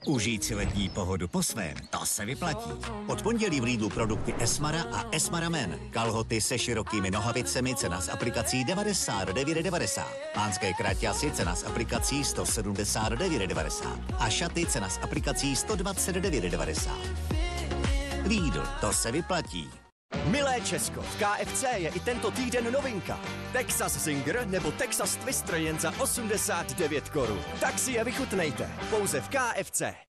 Užít si letní pohodu po svém, to se vyplatí. Od pondělí v Lidlu produkty Esmara a Esmara Men. Kalhoty se širokými nohavicemi, cena z aplikací 99,90. Pánské kraťasy, cena z aplikací 179,90. A šaty, cena z aplikací 129,90. Lidl, to se vyplatí. Milé Česko, v KFC je i tento týden novinka. Texas Zinger nebo Texas Twister jen za 89 korun. Tak si je vychutnejte, pouze v KFC.